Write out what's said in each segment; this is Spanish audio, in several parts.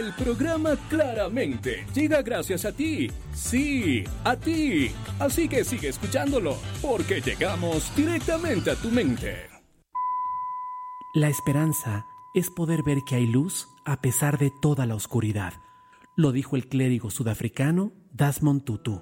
El programa Claramente llega gracias a ti. Sí, a ti. Así que sigue escuchándolo, porque llegamos directamente a tu mente. La esperanza es poder ver que hay luz a pesar de toda la oscuridad. Lo dijo el clérigo sudafricano Desmond Tutu.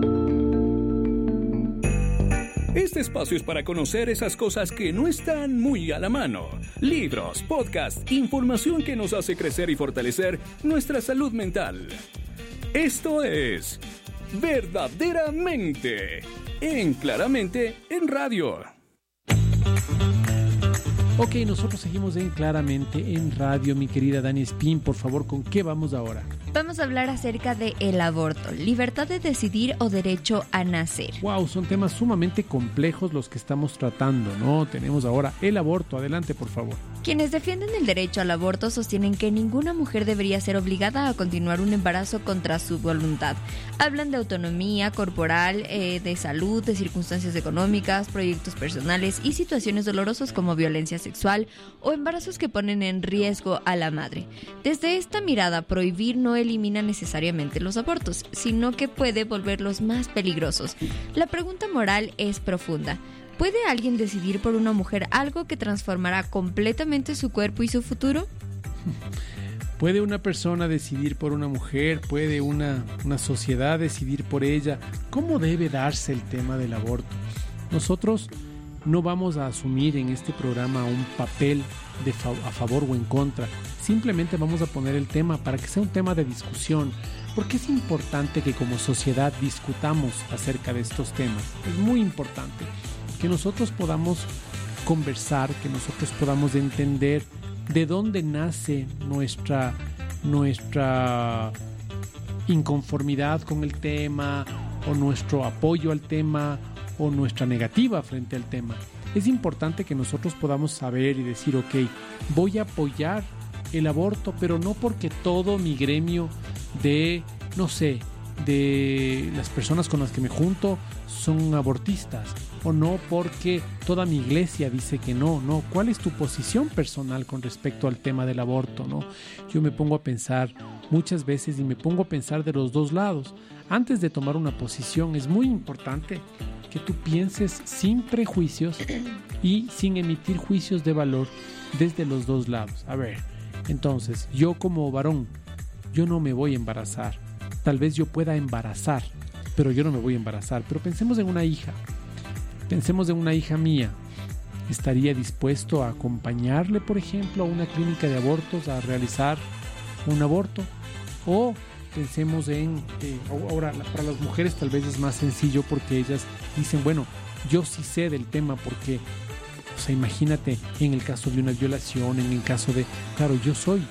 Este espacio es para conocer esas cosas que no están muy a la mano. Libros, podcasts, información que nos hace crecer y fortalecer nuestra salud mental. Esto es Verdaderamente en Claramente en Radio. Ok, nosotros seguimos en Claramente en Radio. Mi querida Dani Espín, por favor, ¿con qué vamos ahora? Vamos a hablar acerca del aborto, libertad de decidir o derecho a nacer. Wow, son temas sumamente complejos los que estamos tratando, ¿no? Tenemos ahora el aborto. Adelante, por favor. Quienes defienden el derecho al aborto sostienen que ninguna mujer debería ser obligada a continuar un embarazo contra su voluntad. Hablan de autonomía corporal, de salud, de circunstancias económicas, proyectos personales y situaciones dolorosas como violencia sexual o embarazos que ponen en riesgo a la madre. Desde esta mirada, prohibir no elimina necesariamente los abortos, sino que puede volverlos más peligrosos. La pregunta moral es profunda. ¿Puede alguien decidir por una mujer algo que transformará completamente su cuerpo y su futuro? ¿Puede una persona decidir por una mujer? ¿Puede una sociedad decidir por ella? ¿Cómo debe darse el tema del aborto? Nosotros no vamos a asumir en este programa un papel a favor o en contra. Simplemente vamos a poner el tema para que sea un tema de discusión, porque es importante que como sociedad discutamos acerca de estos temas. Es muy importante que nosotros podamos conversar, que nosotros podamos entender de dónde nace nuestra inconformidad con el tema, o nuestro apoyo al tema, o nuestra negativa frente al tema. Es importante que nosotros podamos saber y decir, ok, voy a apoyar el aborto, pero no porque todo mi gremio de las personas con las que me junto son abortistas, o no porque toda mi iglesia dice que no. ¿Cuál es tu posición personal con respecto al tema del aborto, no? Yo me pongo a pensar muchas veces y me pongo a pensar de los dos lados. Antes de tomar una posición es muy importante que tú pienses sin prejuicios y sin emitir juicios de valor desde los dos lados. A ver, entonces, yo como varón, yo no me voy a embarazar. Tal vez yo pueda embarazar, pero yo no me voy a embarazar. Pero pensemos en una hija. Pensemos en una hija mía. ¿Estaría dispuesto a acompañarle, por ejemplo, a una clínica de abortos a realizar un aborto? O pensemos en, ahora para las mujeres tal vez es más sencillo porque ellas dicen, bueno, yo sí sé del tema porque, o sea, imagínate en el caso de una violación, en el caso de, claro, yo soy